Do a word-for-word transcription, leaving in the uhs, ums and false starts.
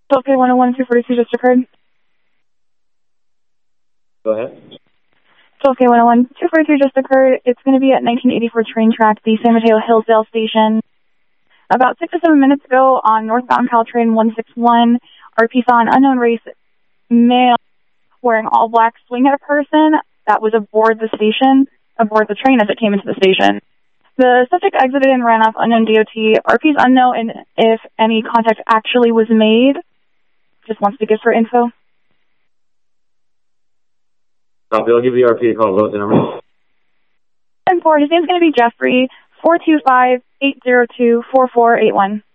twelve K one oh one two forty-two just occurred. Go ahead. twelve K one oh one two forty-two just occurred. It's going to be at nineteen eighty-four train track, the San Mateo Hillsdale station. About six or seven minutes ago on northbound Caltrain one sixty-one, R P saw an unknown race male wearing all black swing at a person that was aboard the station, aboard the train as it came into the station. The subject exited and ran off unknown D O T. R P's unknown and if any contact actually was made. Just wants to give her info. Copy. I'll give the R P a call. What was the number? And for his name's going to be Jeffrey, four two five, eight zero two, four four eight one.